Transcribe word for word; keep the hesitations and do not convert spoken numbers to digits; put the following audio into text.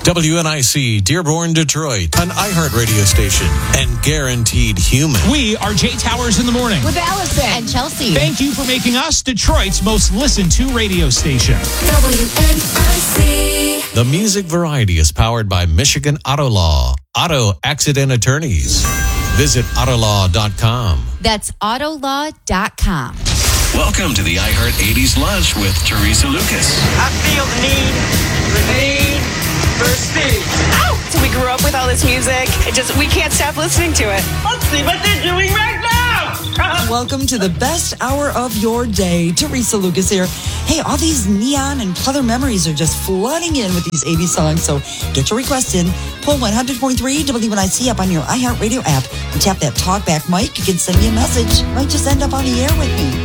W N I C, Dearborn, Detroit, an iHeart radio station, and guaranteed human. We are Jay Towers in the morning. With Allison and Chelsea. Thank you for making us Detroit's most listened to radio station. W N I C. The music variety is powered by Michigan Auto Law, auto accident attorneys. Visit autolaw dot com. That's autolaw dot com. Welcome to the iHeart eighties Lunch with Teresa Lucas. I feel the need, the need for speed. Ow! So we grew up with all this music. It just, we can't stop listening to it. Let's see what they're doing right now. Welcome to the best hour of your day. Teresa Lucas here. Hey, all these neon and pleather memories are just flooding in with these eighties songs. So get your request in. Pull one hundred point three W N I C up on your iHeartRadio app and tap that talkback mic. You can send me a message. Might just end up on the air with me.